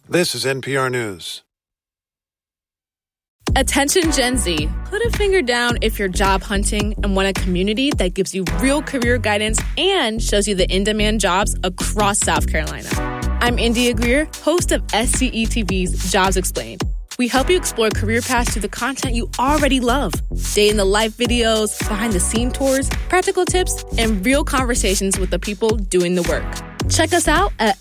This is NPR News. Attention Gen Z, put a finger down if you're job hunting and want a community that gives you real career guidance and shows you the in-demand jobs across South Carolina. I'm India Greer, host of SCETV's Jobs Explained. We help you explore career paths through the content you already love. Day-in-the-life videos, behind-the-scene tours, practical tips, and real conversations with the people doing the work. Check us out at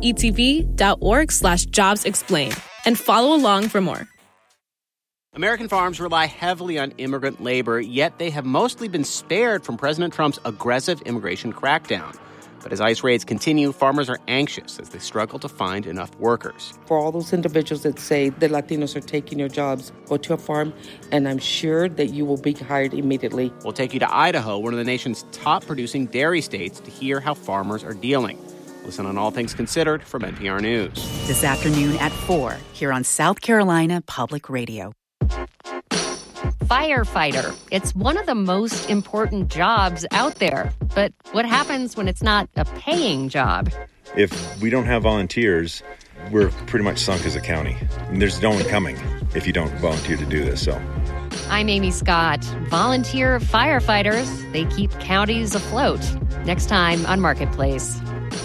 scetv.org/jobsexplained and follow along for more. American farms rely heavily on immigrant labor, yet they have mostly been spared from President Trump's aggressive immigration crackdown. But as ICE raids continue, farmers are anxious as they struggle to find enough workers. For all those individuals that say the Latinos are taking your jobs, go to a farm, and I'm sure that you will be hired immediately. We'll take you to Idaho, one of the nation's top producing dairy states, to hear how farmers are dealing. Listen on All Things Considered from NPR News. This afternoon at 4 here on South Carolina Public Radio. Firefighter. It's one of the most important jobs out there. But what happens when it's not a paying job? If we don't have volunteers, we're pretty much sunk as a county. And there's no one coming if you don't volunteer to do this. So, I'm Amy Scott. Volunteer firefighters. They keep counties afloat. Next time on Marketplace.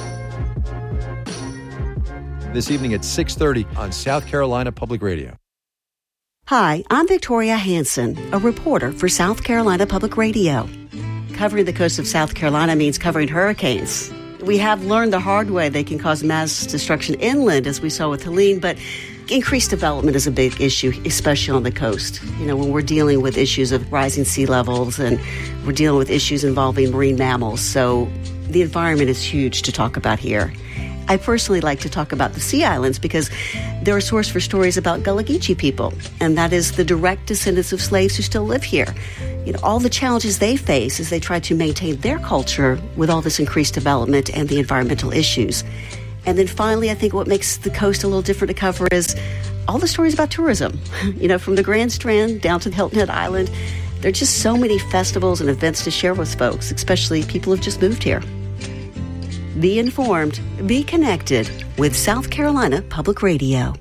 This evening at 6:30 on South Carolina Public Radio. Hi, I'm Victoria Hanson, a reporter for South Carolina Public Radio. Covering the coast of South Carolina means covering hurricanes. We have learned the hard way they can cause mass destruction inland, as we saw with Helene, but increased development is a big issue, especially on the coast. You know, when we're dealing with issues of rising sea levels and we're dealing with issues involving marine mammals. So the environment is huge to talk about here. I personally like to talk about the Sea Islands because they're a source for stories about Gullah Geechee people, and that is the direct descendants of slaves who still live here. You know, all the challenges they face as they try to maintain their culture with all this increased development and the environmental issues. And then finally, I think what makes the coast a little different to cover is all the stories about tourism. You know, from the Grand Strand down to Hilton Head Island, there are just so many festivals and events to share with folks, especially people who've just moved here. Be informed, be connected with South Carolina Public Radio.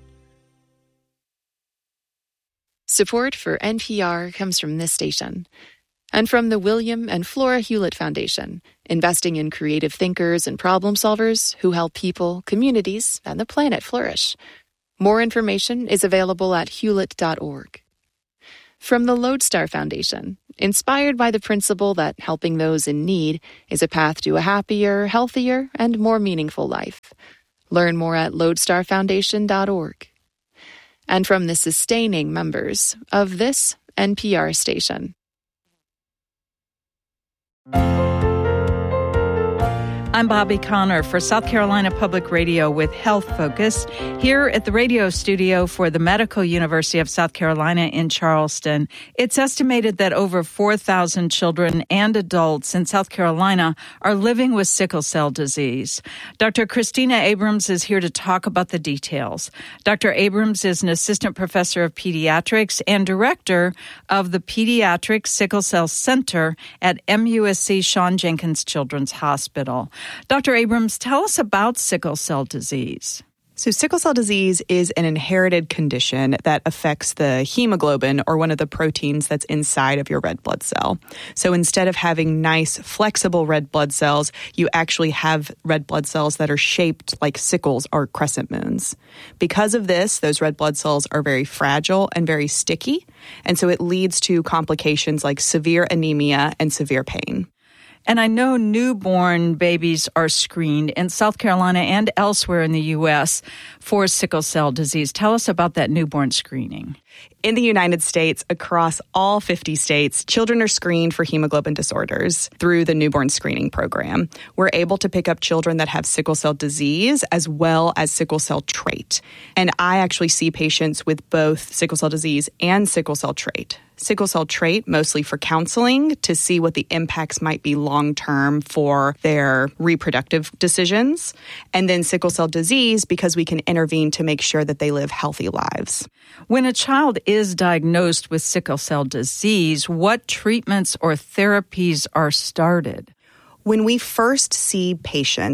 Support for NPR comes from this station and from the William and Flora Hewlett Foundation, investing in creative thinkers and problem solvers who help people, communities, and the planet flourish. More information is available at hewlett.org. From the Lodestar Foundation, inspired by the principle that helping those in need is a path to a happier, healthier, and more meaningful life. Learn more at lodestarfoundation.org. And from the sustaining members of this NPR station. I'm Bobby Connor for South Carolina Public Radio with Health Focus here at the radio studio for the Medical University of South Carolina in Charleston. It's estimated that over 4,000 children and adults in South Carolina are living with sickle cell disease. Dr. Christina Abrams is here to talk about the details. Dr. Abrams is an assistant professor of pediatrics and director of the Pediatric Sickle Cell Center at MUSC Shawn Jenkins Children's Hospital. Dr. Abrams, tell us about sickle cell disease. So sickle cell disease is an inherited condition that affects the hemoglobin, or one of the proteins that's inside of your red blood cell. So instead of having nice, flexible red blood cells, you actually have red blood cells that are shaped like sickles or crescent moons. Because of this, those red blood cells are very fragile and very sticky, and so it leads to complications like severe anemia and severe pain. And I know newborn babies are screened in South Carolina and elsewhere in the U.S. for sickle cell disease. Tell us about that newborn screening. In the United States, across all 50 states, children are screened for hemoglobin disorders through the newborn screening program. We're able to pick up children that have sickle cell disease as well as sickle cell trait. And I actually see patients with both sickle cell disease and sickle cell trait. Sickle cell trait mostly for counseling to see what the impacts might be long-term for their reproductive decisions. And then sickle cell disease because we can intervene to make sure that they live healthy lives. When a child is diagnosed with sickle cell disease, what treatments or therapies are started? When we first see patients,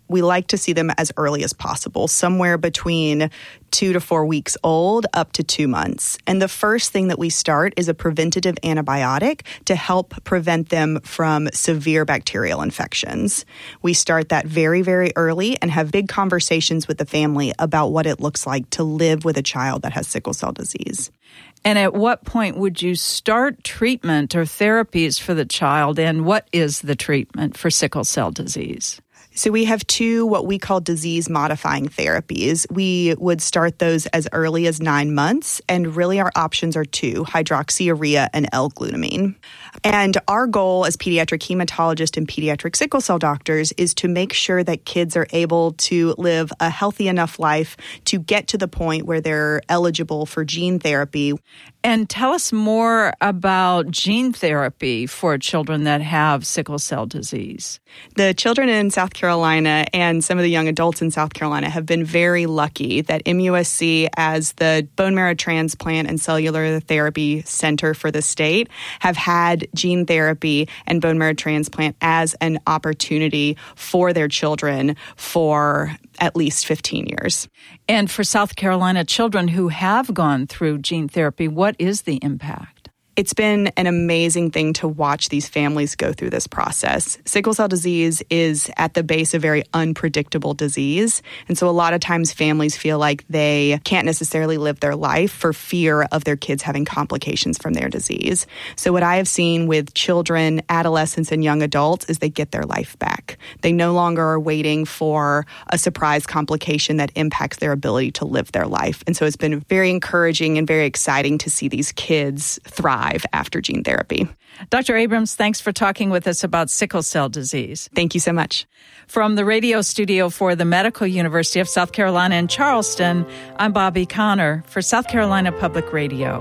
we like to see them as early as possible, somewhere between 2 to 4 weeks old up to 2 months. And the first thing that we start is a preventative antibiotic to help prevent them from severe bacterial infections. We start that very, very early and have big conversations with the family about what it looks like to live with a child that has sickle cell disease. And at what point would you start treatment or therapies for the child, and what is the treatment for sickle cell disease? So we have 2 what we call disease-modifying therapies. We would start those as early as 9 months, and really our options are 2, hydroxyurea and L-glutamine. And our goal as pediatric hematologists and pediatric sickle cell doctors is to make sure that kids are able to live a healthy enough life to get to the point where they're eligible for gene therapy. And tell us more about gene therapy for children that have sickle cell disease. The children in South Carolina and some of the young adults in South Carolina have been very lucky that MUSC, as the bone marrow transplant and cellular therapy center for the state, have had gene therapy and bone marrow transplant as an opportunity for their children for at least 15 years. And for South Carolina children who have gone through gene therapy, what is the impact? It's been an amazing thing to watch these families go through this process. Sickle cell disease is at the base a very unpredictable disease. And so a lot of times families feel like they can't necessarily live their life for fear of their kids having complications from their disease. So what I have seen with children, adolescents, and young adults is they get their life back. They no longer are waiting for a surprise complication that impacts their ability to live their life. And so it's been very encouraging and very exciting to see these kids thrive after gene therapy. Dr. Abrams, thanks for talking with us about sickle cell disease. Thank you so much. From the radio studio for the Medical University of South Carolina in Charleston, I'm Bobby Connor for South Carolina Public Radio.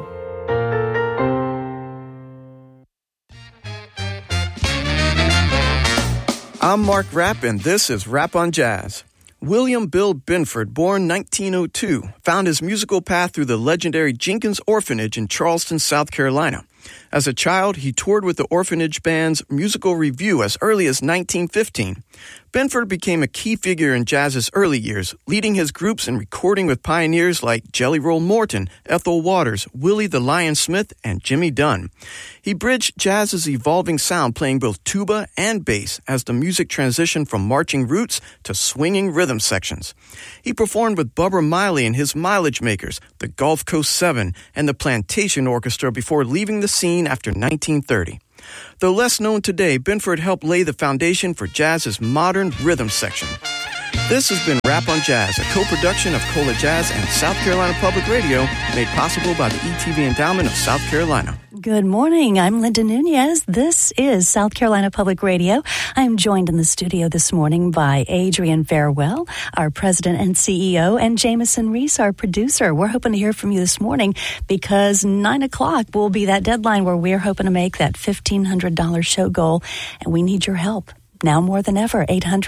I'm Mark Rapp, and this is Rap on Jazz. William Bill Binford, born 1902, found his musical path through the legendary Jenkins Orphanage in Charleston, South Carolina. As a child, he toured with the orphanage band's musical review as early as 1915. Binford became a key figure in jazz's early years, leading his groups and recording with pioneers like Jelly Roll Morton, Ethel Waters, Willie the Lion Smith, and Jimmy Dunn. He bridged jazz's evolving sound, playing both tuba and bass as the music transitioned from marching roots to swinging rhythm sections. He performed with Bubba Miley and his Mileage Makers, the Gulf Coast Seven, and the Plantation Orchestra before leaving the scene after 1930. Though less known today, Binford helped lay the foundation for jazz's modern rhythm section. This has been Rap on Jazz, a co-production of Cola Jazz and South Carolina Public Radio, made possible by the ETV Endowment of South Carolina. Good morning. I'm Linda Nunez. This is South Carolina Public Radio. I'm joined in the studio this morning by Adrian Farewell, our president and CEO, and Jameson Reese, our producer. We're hoping to hear from you this morning because 9 o'clock will be that deadline where we're hoping to make that $1,500 show goal, and we need your help. Now more than ever,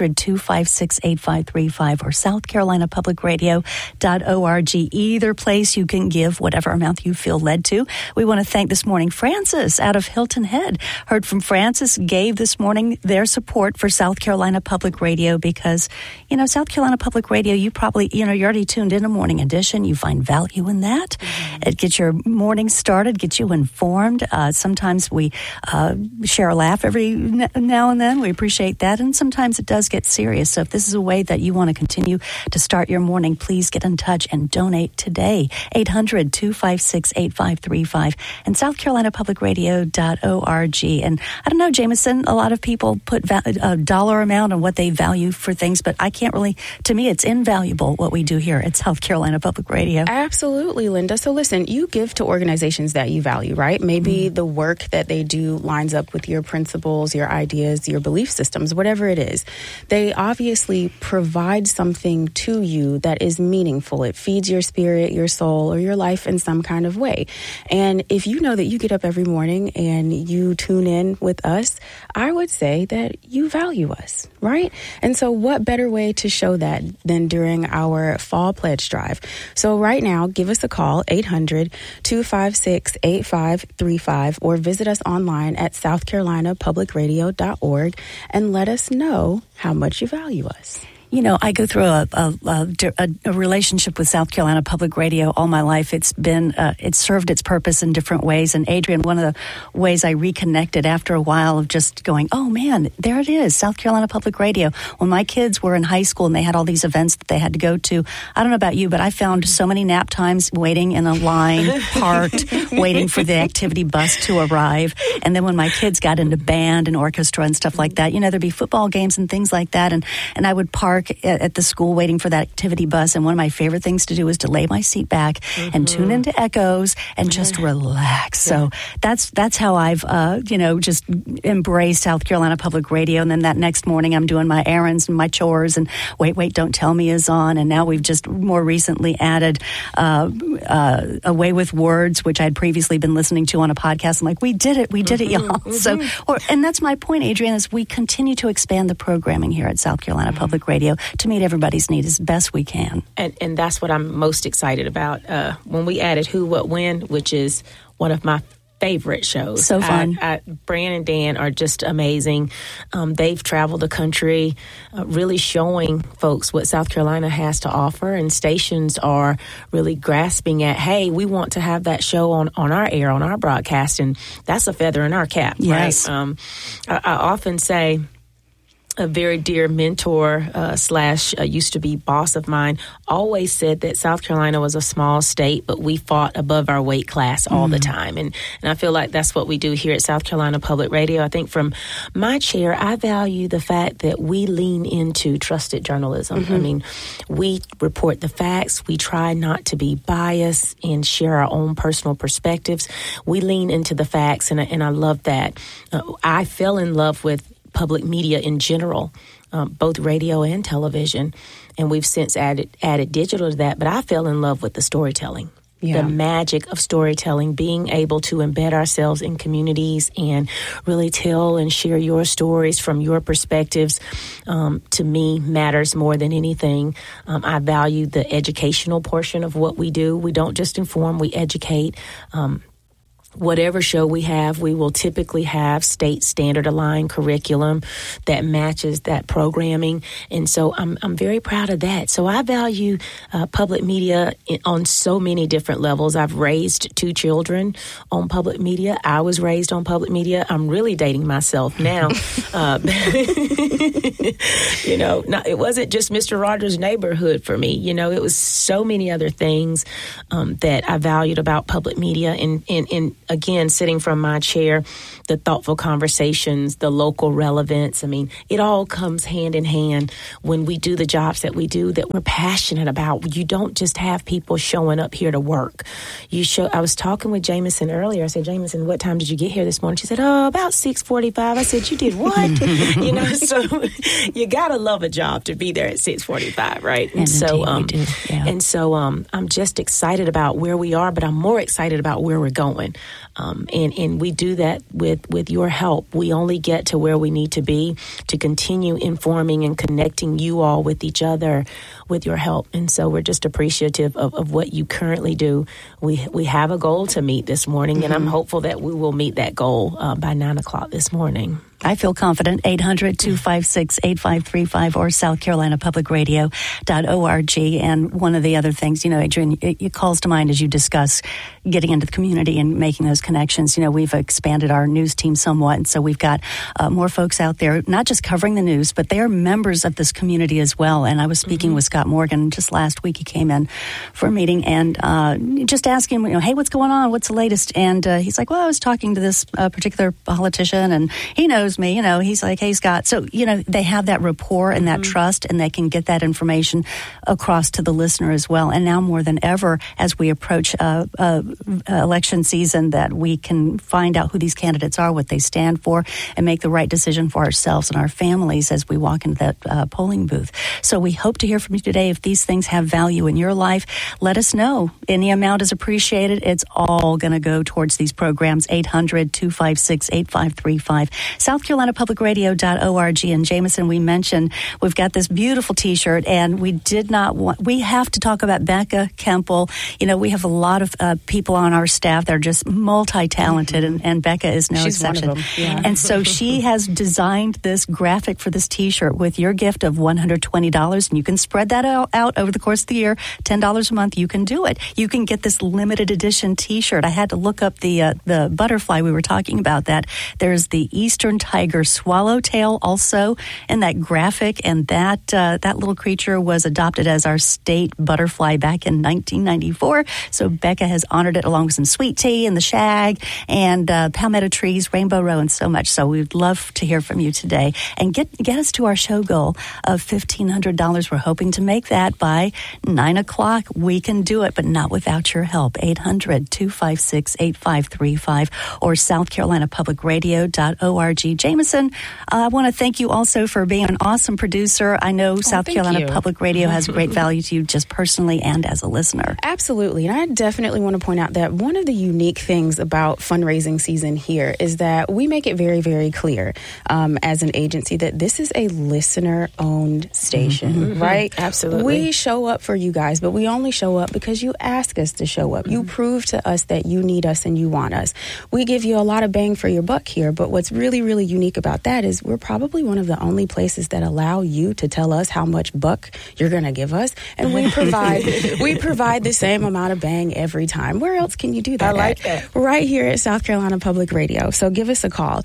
800-256-8535 or southcarolinapublicradio.org. Either place you can give whatever amount you feel led to. We want to thank this morning Francis out of Hilton Head. Heard from Francis, gave this morning their support for South Carolina Public Radio because, South Carolina Public Radio, you probably, you're already tuned in a morning edition. You find value in that. Mm-hmm. It gets your morning started, gets you informed. Sometimes we share a laugh every now and then. We appreciate that, and sometimes it does get serious. So if this is a way that you want to continue to start your morning, please get in touch and donate today. 800-256-8535 and southcarolinapublicradio.org. And I don't know, Jameson, a lot of people put a dollar amount on what they value for things, but I can't really, to me, it's invaluable what we do here at South Carolina Public Radio. Absolutely, Linda. So listen, you give to organizations that you value, right? Maybe the work that they do lines up with your principles, your ideas, your belief systems, whatever it is. They obviously provide something to you that is meaningful. It feeds your spirit, your soul, or your life in some kind of way. And if you know that you get up every morning and you tune in with us, I would say that you value us, right? And so what better way to show that than during our fall pledge drive? So right now, give us a call, 800-256-8535, or visit us online at southcarolinapublicradio.org and let us know how much you value us. I go through a relationship with South Carolina Public Radio all my life. It's been, it's served its purpose in different ways. And Adrian, one of the ways I reconnected after a while of just going, oh man, there it is, South Carolina Public Radio. When my kids were in high school and they had all these events that they had to go to, I don't know about you, but I found so many nap times waiting in a line, parked, waiting for the activity bus to arrive. And then when my kids got into band and orchestra and stuff like that, there'd be football games and things like that. And I would park at the school waiting for that activity bus, and one of my favorite things to do is to lay my seat back and tune into Echoes and just relax. So that's how I've just embraced South Carolina Public Radio. And then that next morning I'm doing my errands and my chores, and Wait, Don't Tell Me is on. And now we've just more recently added Away with Words, which I'd previously been listening to on a podcast. I'm like, we did it, y'all. So, and that's my point, Adrian, is we continue to expand the programming here at South Carolina Public Radio to meet everybody's need as best we can. And that's what I'm most excited about. When we added Who, What, When, which is one of my favorite shows. So fun. Bran and Dan are just amazing. They've traveled the country really showing folks what South Carolina has to offer, and stations are really grasping at, hey, we want to have that show on our air, on our broadcast, and that's a feather in our cap. Yes. Right? I often say, a very dear mentor / used to be boss of mine always said that South Carolina was a small state, but we fought above our weight class all the time. And I feel like that's what we do here at South Carolina Public Radio. I think from my chair, I value the fact that we lean into trusted journalism. I mean, we report the facts. We try not to be biased and share our own personal perspectives. We lean into the facts, and I love that. I fell in love with public media in general, both radio and television, and we've since added digital to that, but I fell in love with the storytelling. The magic of storytelling, being able to embed ourselves in communities and really tell and share your stories from your perspectives, to me matters more than anything. I value the educational portion of what we do. We don't just inform, we educate. Whatever show we have, we will typically have state standard aligned curriculum that matches that programming. And so I'm very proud of that. So I value public media on so many different levels. I've raised 2 children on public media. I was raised on public media. I'm really dating myself now. It wasn't just Mr. Rogers' Neighborhood for me. It was so many other things that I valued about public media. And again, sitting from my chair, the thoughtful conversations, the local relevance. I mean, it all comes hand in hand when we do the jobs that we do that we're passionate about. You don't just have people showing up here to work. I was talking with Jameson earlier. I said, Jameson, what time did you get here this morning? She said, about 6:45. I said, you did what? So you got to love a job to be there at 6:45, right? And so I'm just excited about where we are, but I'm more excited about where we're going. And we do that with your help. We only get to where we need to be to continue informing and connecting you all with each other with your help. And so we're just appreciative of what you currently do. We have a goal to meet this morning, and I'm hopeful that we will meet that goal by 9 o'clock this morning. I feel confident. 800-256-8535 or southcarolinapublicradio.org. And one of the other things, Adrian, it calls to mind as you discuss getting into the community and making those connections. We've expanded our news team somewhat, and so we've got more folks out there, not just covering the news, but they are members of this community as well. And I was speaking with Scott Morgan just last week. He came in for a meeting and just asking him, hey, what's going on? What's the latest? And he's like, well, I was talking to this particular politician, and he knows me, he's like, hey, Scott. So, they have that rapport and that trust, and they can get that information across to the listener as well. And now more than ever, as we approach election season, that we can find out who these candidates are, what they stand for, and make the right decision for ourselves and our families as we walk into that polling booth. So we hope to hear from you today. If these things have value in your life, let us know. Any amount is appreciated. It's all going to go towards these programs. 800-256-8535. South SouthCarolinaPublicRadio.org. And Jameson, we mentioned we've got this beautiful T-shirt, and we have to talk about Becca Kemple. You know, we have a lot of people on our staff that are just multi-talented, and Becca is no exception. One of them. Yeah. And so she has designed this graphic for this T-shirt with your gift of $120, and you can spread that out over the course of the year. $10 a month, you can do it. You can get this limited edition T-shirt. I had to look up the butterfly. We were talking about that. There's the Eastern Tiger Swallowtail also in that graphic, and that little creature was adopted as our state butterfly back in 1994. So Becca has honored it along with some sweet tea and the shag and palmetto trees, rainbow row, and so much. So we'd love to hear from you today and get us to our show goal of $1,500. We're hoping to make that by 9 o'clock. We can do it, but not without your help. 800-256-8535 or SouthCarolinaPublicRadio.org. Jameson, I want to thank you also for being an awesome producer. I know South Carolina Public Radio has great value to you just personally and as a listener. Absolutely. And I definitely want to point out that one of the unique things about fundraising season here is that we make it very, very clear as an agency that this is a listener-owned station, right? Absolutely. We show up for you guys, but we only show up because you ask us to show up. You prove to us that you need us and you want us. We give you a lot of bang for your buck here, but what's really, really unique about that is we're probably one of the only places that allow you to tell us how much buck you're going to give us, and we provide the same amount of bang every time. Where else can you do that? I like that. Right here at South Carolina Public Radio. So give us a call,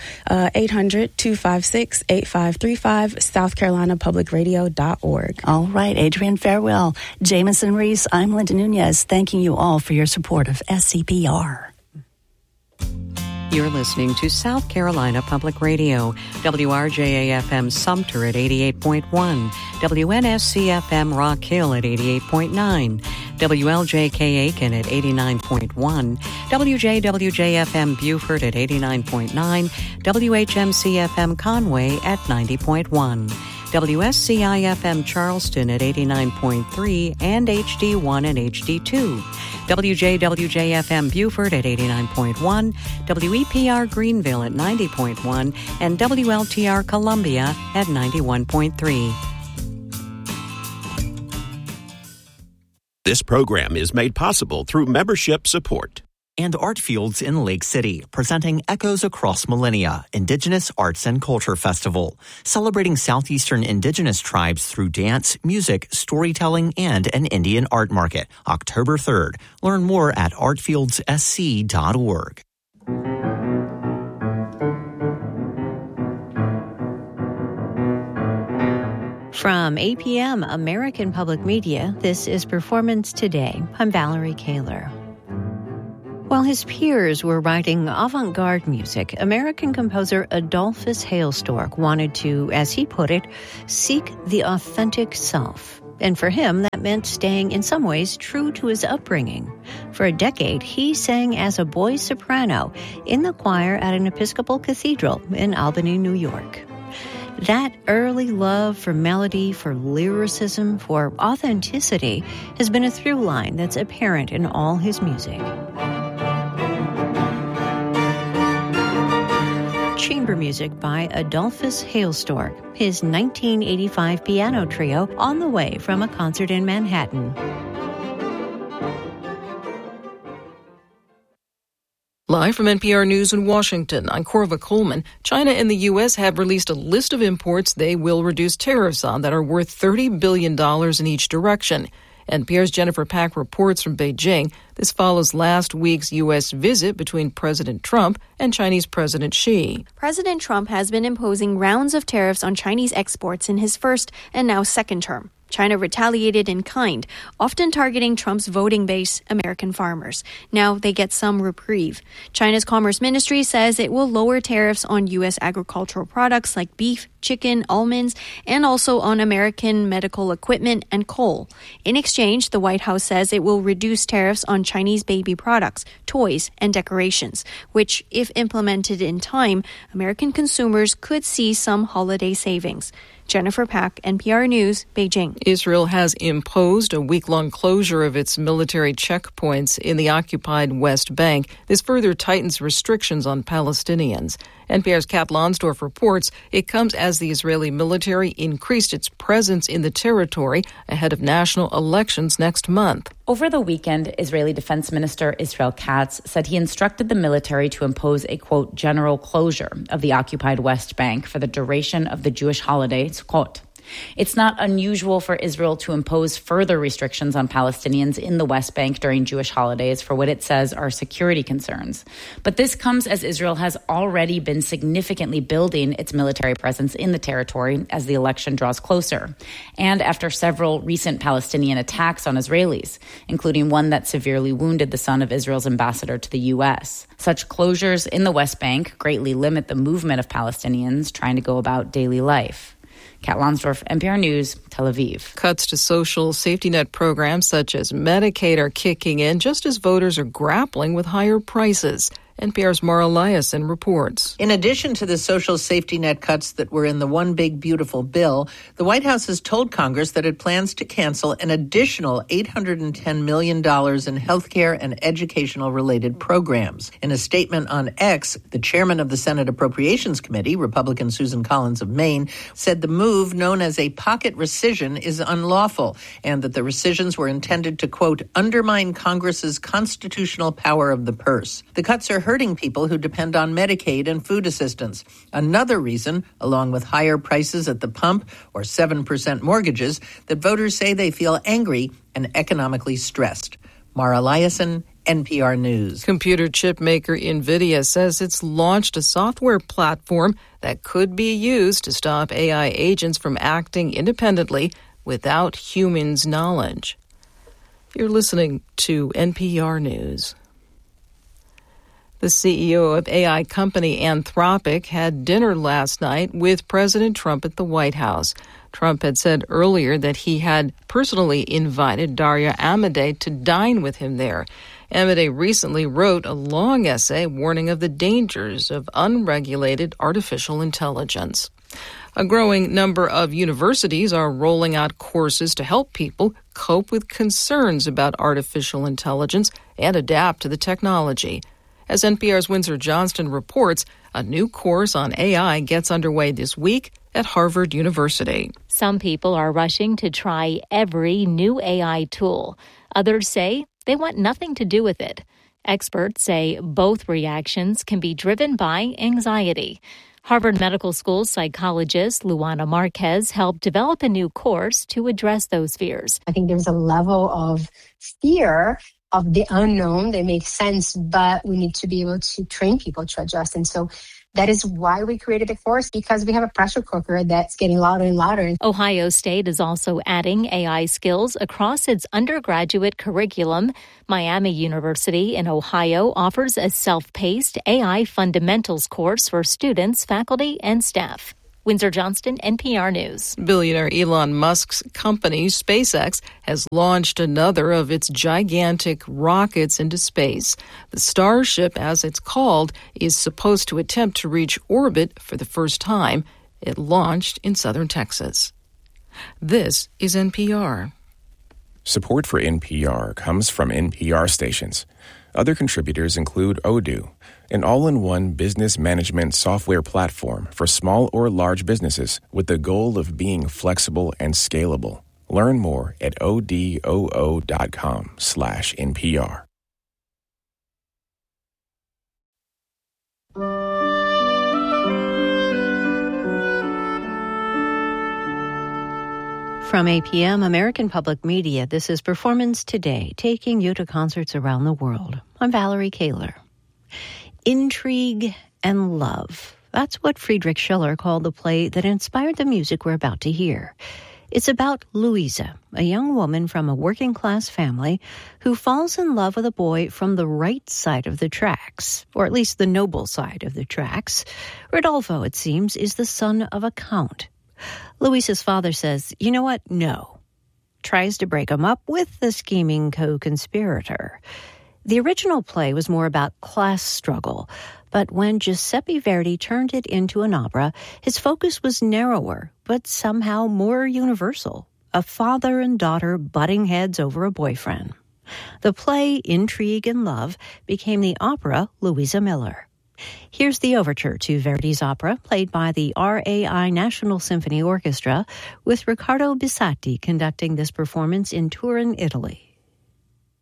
800-256-8535, SouthCarolinaPublicRadio.org. All right, Adrian Farewell, Jameson Reese, I'm Linda Nunez, thanking you all for your support of SCPR. You're listening to South Carolina Public Radio, WRJA-FM Sumter at 88.1, WNSC-FM Rock Hill at 88.9, WLJK Aiken at 89.1, WJWJ-FM Beaufort at 89.9, WHMC-FM Conway at 90.1. WSCI-FM Charleston at 89.3 and HD1 and HD2. WJWJ-FM Beaufort at 89.1, WEPR Greenville at 90.1, and WLTR Columbia at 91.3. This program is made possible through membership support. And Artfields in Lake City, presenting Echoes Across Millennia, Indigenous Arts and Culture Festival, celebrating Southeastern Indigenous tribes through dance, music, storytelling, and an Indian art market, October 3rd. Learn more at artfieldssc.org. From APM, American Public Media, this is Performance Today. I'm Valerie Kaler. While his peers were writing avant-garde music, American composer Adolphus Hailstork wanted to, as he put it, seek the authentic self. And for him, that meant staying in some ways true to his upbringing. For a decade, he sang as a boy soprano in the choir at an Episcopal cathedral in Albany, New York. That early love for melody, for lyricism, for authenticity has been a through line that's apparent in all his music. Chamber music by Adolphus Hailstork, his 1985 piano trio on the way from a concert in Manhattan. Live from NPR News in Washington, I'm Corva Coleman. China and the U.S. have released a list of imports they will reduce tariffs on that are worth $30 billion in each direction. NPR's Jennifer Pack reports from Beijing. This follows last week's U.S. visit between President Trump and Chinese President Xi. President Trump has been imposing rounds of tariffs on Chinese exports in his first and now second term. China retaliated in kind, often targeting Trump's voting base, American farmers. Now they get some reprieve. China's Commerce Ministry says it will lower tariffs on U.S. agricultural products like beef, chicken, almonds, and also on American medical equipment and coal. In exchange, the White House says it will reduce tariffs on Chinese baby products, toys, and decorations, which, if implemented in time, American consumers could see some holiday savings. Jennifer Pack, NPR News, Beijing. Israel has imposed a week-long closure of its military checkpoints in the occupied West Bank. This further tightens restrictions on Palestinians. NPR's Kat Lonsdorf reports it comes as the Israeli military increased its presence in the territory ahead of national elections next month. Over the weekend, Israeli Defense Minister Israel Katz said he instructed the military to impose a, quote, general closure of the occupied West Bank for the duration of the Jewish holiday Sukkot. It's not unusual for Israel to impose further restrictions on Palestinians in the West Bank during Jewish holidays for what it says are security concerns. But this comes as Israel has already been significantly building its military presence in the territory as the election draws closer, and after several recent Palestinian attacks on Israelis, including one that severely wounded the son of Israel's ambassador to the U.S. Such closures in the West Bank greatly limit the movement of Palestinians trying to go about daily life. Kat Lonsdorf, NPR News, Tel Aviv. Cuts to social safety net programs such as Medicaid are kicking in just as voters are grappling with higher prices. NPR's Mara Eliason reports. In addition to the social safety net cuts that were in the One Big Beautiful Bill, the White House has told Congress that it plans to cancel an additional $810 million in health care and educational-related programs. In a statement on X, the chairman of the Senate Appropriations Committee, Republican Susan Collins of Maine, said the move, known as a pocket rescission, is unlawful and that the rescissions were intended to, quote, undermine Congress's constitutional power of the purse. The cuts are hurting people who depend on Medicaid and food assistance. Another reason, along with higher prices at the pump or 7% mortgages, that voters say they feel angry and economically stressed. Mara Eliason, NPR News. Computer chip maker NVIDIA says it's launched a software platform that could be used to stop AI agents from acting independently without humans' knowledge. You're listening to NPR News. The CEO of AI company Anthropic had dinner last night with President Trump at the White House. Trump had said earlier that he had personally invited Daria Amodei to dine with him there. Amodei recently wrote a long essay warning of the dangers of unregulated artificial intelligence. A growing number of universities are rolling out courses to help people cope with concerns about artificial intelligence and adapt to the technology. As NPR's Windsor Johnston reports, a new course on AI gets underway this week at Harvard University. Some people are rushing to try every new AI tool. Others say they want nothing to do with it. Experts say both reactions can be driven by anxiety. Harvard Medical School psychologist Luana Marquez helped develop a new course to address those fears. I think there's a level of fear of the unknown that makes sense, but we need to be able to train people to adjust. And so that is why we created the course, because we have a pressure cooker that's getting louder and louder. Ohio State is also adding AI skills across its undergraduate curriculum. Miami University in Ohio offers a self-paced AI fundamentals course for students, faculty, and staff. Windsor Johnston, NPR News. Billionaire Elon Musk's company, SpaceX, has launched another of its gigantic rockets into space. The Starship, as it's called, is supposed to attempt to reach orbit for the first time. It launched in southern Texas. This is NPR. Support for NPR comes from NPR stations. Other contributors include Odoo, an all-in-one business management software platform for small or large businesses with the goal of being flexible and scalable. Learn more at odoo.com/NPR. From APM, American Public Media, this is Performance Today, taking you to concerts around the world. I'm Valerie Kaler. Intrigue and love. That's what Friedrich Schiller called the play that inspired the music we're about to hear. It's about Louisa, a young woman from a working-class family who falls in love with a boy from the right side of the tracks, or at least the noble side of the tracks. Rodolfo, it seems, is the son of a count. Louisa's father says, you know what? No. Tries to break him up with the scheming co-conspirator. The original play was more about class struggle, But when Giuseppe Verdi turned it into an opera, his focus was narrower, but somehow more universal. A father and daughter butting heads over a boyfriend. The play Intrigue and Love became the opera Louisa Miller. Here's the overture to Verdi's opera, played by the RAI National Symphony Orchestra, with Riccardo Bisatti conducting this performance in Turin, Italy.